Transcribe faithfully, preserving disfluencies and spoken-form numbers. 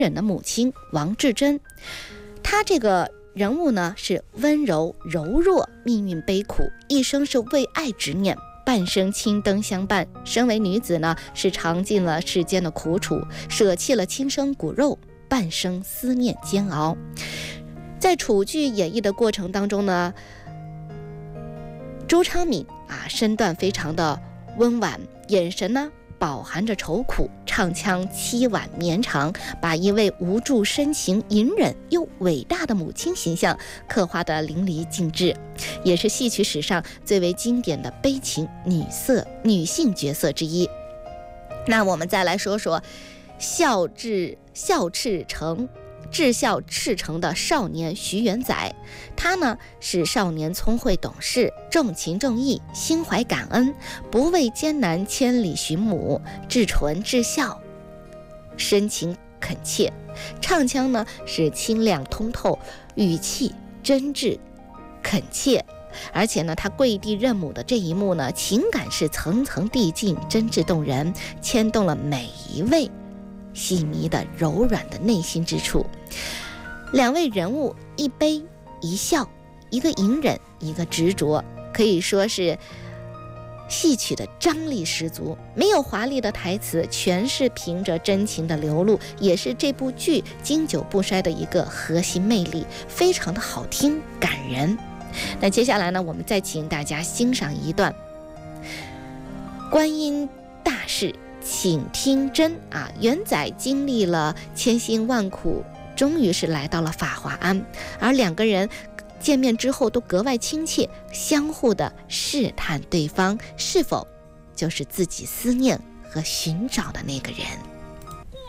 忍的母亲王志珍。她这个人物呢是温柔柔弱，命运悲苦，一生是为爱执念，半生青灯相伴。身为女子呢，是尝尽了世间的苦楚，舍弃了亲生骨肉，半生思念煎熬。在楚剧演绎的过程当中呢，周昌敏啊，身段非常的温婉，眼神呢饱含着愁苦，唱腔凄婉绵长，把一位无助深情、隐忍又伟大的母亲形象刻画得淋漓尽致，也是戏曲史上最为经典的悲情女色女性角色之一。那我们再来说说孝智孝赤诚至孝赤诚的少年徐元载。他呢是少年聪慧懂事，重情重义，心怀感恩，不畏艰难，千里寻母，至纯至孝，深情恳切。唱腔呢是清亮通透，语气真挚恳切。而且呢，他跪地认母的这一幕呢，情感是层层递进，真挚动人，牵动了每一位细迷的柔软的内心之处。两位人物，一悲一笑，一个隐忍，一个执着，可以说是戏曲的张力十足，没有华丽的台词，全是凭着真情的流露，也是这部剧经久不衰的一个核心魅力，非常的好听感人。那接下来呢，我们再请大家欣赏一段观音大事请听真啊。元载经历了千辛万苦，终于是来到了法华庵，而两个人见面之后都格外亲切，相互的试探对方是否就是自己思念和寻找的那个人。